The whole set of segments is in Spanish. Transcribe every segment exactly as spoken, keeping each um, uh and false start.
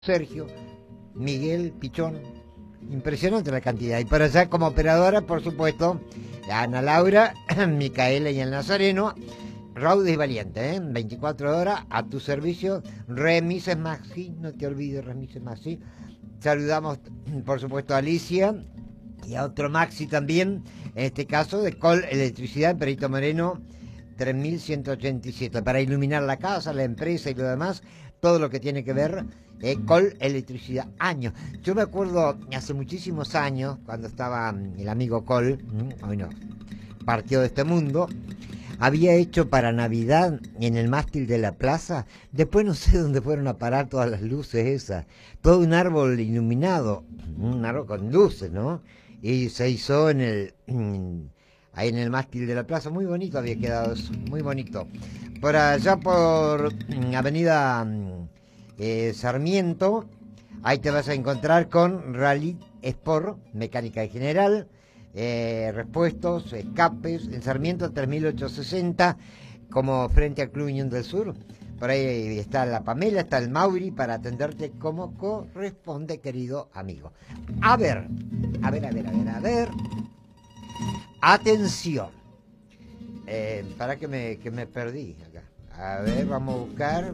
Sergio, Miguel, Pichón, impresionante la cantidad. Y por allá como operadora, por supuesto, Ana Laura, Micaela y el Nazareno, raudo y valiente, ¿eh? veinticuatro horas a tu servicio, Remises Maxi, no te olvides Remises Maxi. Saludamos, por supuesto, a Alicia y a otro Maxi también, en este caso de Col Electricidad, Perito Moreno, tres mil ciento ochenta y siete, para iluminar la casa, la empresa y lo demás, todo lo que tiene que ver eh, Col Electricidad. Años. Yo me acuerdo hace muchísimos años, cuando estaba el amigo Col, hoy no, partió de este mundo, había hecho para Navidad en el mástil de la plaza, después no sé dónde fueron a parar todas las luces esas, todo un árbol iluminado, un árbol con luces, ¿no? Y se hizo en el... ahí en el mástil de la plaza, muy bonito había quedado eso, muy bonito. Por allá por Avenida eh, Sarmiento, ahí te vas a encontrar con Rally Sport, mecánica en general, eh, repuestos, escapes, en Sarmiento tres mil ochocientos sesenta, como frente al Club Unión del Sur. Por ahí está la Pamela, está el Mauri para atenderte como corresponde, querido amigo. A ver, a ver, a ver, a ver, a ver. Atención, eh, para que me, que me perdí acá. A ver, vamos a buscar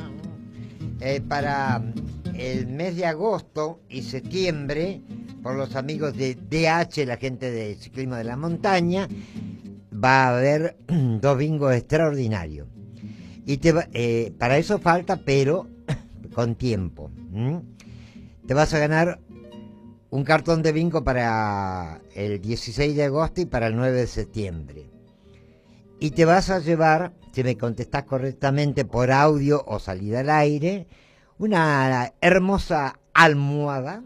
eh, para el mes de agosto y septiembre, por los amigos de D H, la gente de Ciclismo de la Montaña, va a haber dos bingos extraordinarios. Y te va, eh, para eso falta, pero con tiempo. ¿Mm? Te vas a ganar un cartón de bingo para el dieciséis de agosto y para el nueve de septiembre. Y te vas a llevar, si me contestás correctamente por audio o salida al aire, una hermosa almohada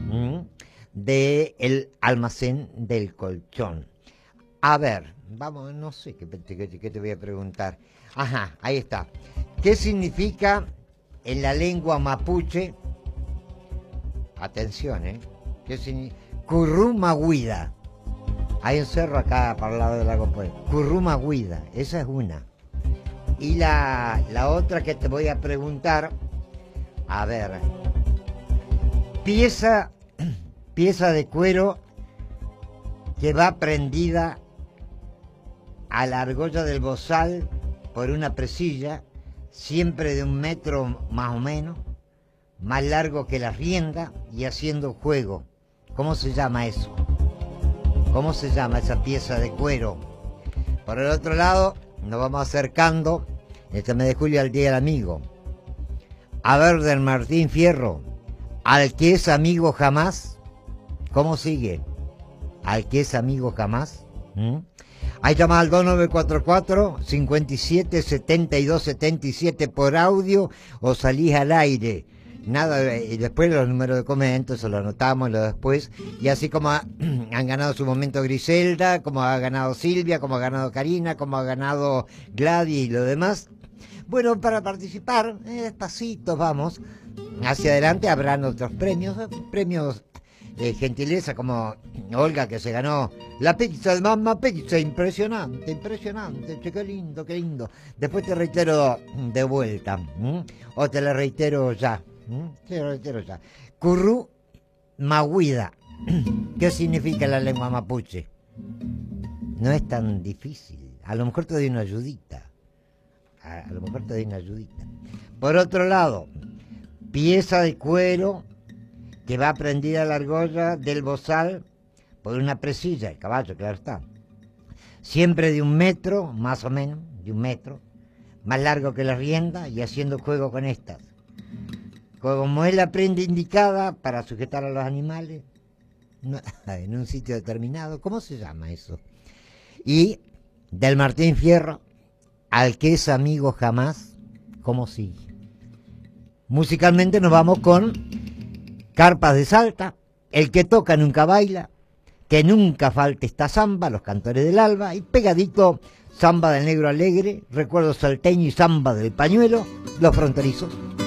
del almacén del colchón. A ver, vamos, no sé qué, qué, qué te voy a preguntar. Ajá, ahí está. ¿Qué significa en la lengua mapuche? Atención, ¿eh? ¿Qué significa? Currumahuida. Hay un cerro acá para el lado del lago Pueblo. Currumahuida, esa es una. Y la, la otra que te voy a preguntar, a ver, pieza, pieza de cuero que va prendida a la argolla del bozal por una presilla, siempre de un metro más o menos, más largo que la rienda y haciendo juego. ¿Cómo se llama eso? ¿Cómo se llama esa pieza de cuero? Por el otro lado, nos vamos acercando, este mes de julio, al Día del Amigo. A ver, del Martín Fierro, al que es amigo jamás, ¿cómo sigue? Al que es amigo jamás. ¿Mm? Ahí llama al dos nueve cuatro cuatro, cinco siete, siete dos siete siete por audio o salís al aire. Nada, y después los números de comentarios, eso lo anotamos lo después, y así como ha, han ganado su momento Griselda, como ha ganado Silvia, como ha ganado Karina, como ha ganado Gladys y lo demás. Bueno, para participar, eh, despacito vamos, hacia adelante habrán otros premios, eh, premios de gentileza como Olga, que se ganó la pizza de Mamma Pizza, impresionante, impresionante, che, qué lindo, qué lindo. Después te reitero de vuelta, ¿m? o te la reitero ya. Te reitero ya. Currumahuida. ¿Qué significa la lengua mapuche? No es tan difícil. A lo mejor te doy una ayudita. A, a lo mejor te doy una ayudita. Por otro lado, pieza de cuero que va prendida a la argolla del bozal por una presilla, el caballo, claro está. Siempre de un metro, más o menos, de un metro, más largo que la rienda y haciendo juego con estas. Como es la prenda indicada para sujetar a los animales, no, en un sitio determinado, ¿cómo se llama eso? Y del Martín Fierro, al que es amigo jamás, ¿cómo sigue? Musicalmente nos vamos con Carpas de Salta, el que toca nunca baila, que nunca falte esta samba, los cantores del alba, y pegadito, samba del negro alegre, recuerdo salteño y samba del pañuelo, los fronterizos.